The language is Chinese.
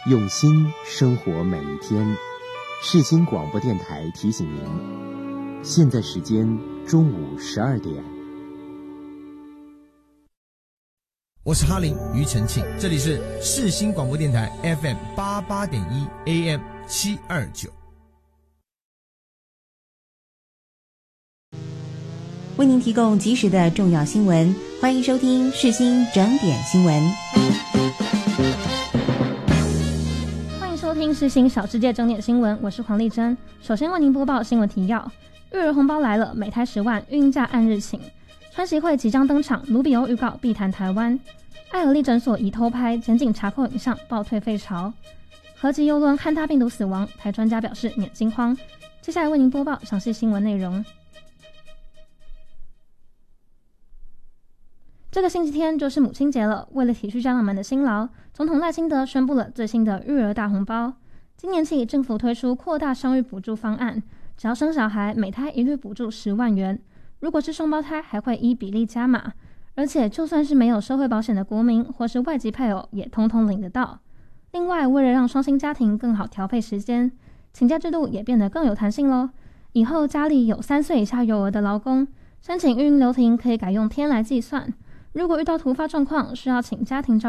用心生活每一天。世新广播电台提醒您，现在时间中午12点。 我是哈林庾澄庆，这里是世新广播电台 FM 88.1 AM 729， 为您提供及时的重要新闻，欢迎收听世新整点新闻。 欢迎收听世新小世界整点新闻，我是黄丽珍。首先为您播报新闻提要：育儿红包来了，每胎10万，孕假按日请。川协会即将登场，卢比欧预告必谈台湾。艾尔利诊所疑偷拍检警查扣影像，爆退费潮。河籍邮轮汉他病毒死亡，台专家表示免惊慌。接下来为您播报详细新闻内容。这个星期天就是母亲节了，为了体恤家长们的辛劳，总统赖清德宣布了最新的育儿大红包。今年起，政府推出扩大生育补助方案，只要生小孩，每胎一律补助10万元。如果是双胞胎，还会依比例加码。而且，就算是没有社会保险的国民或是外籍配偶，也通通领得到。另外，为了让双薪家庭更好调配时间，请假制度也变得更有弹性咯。以后家里有3岁以下幼儿的劳工，申请育婴留停可以改用天来计算。如果遇到突发状况，需要请家庭照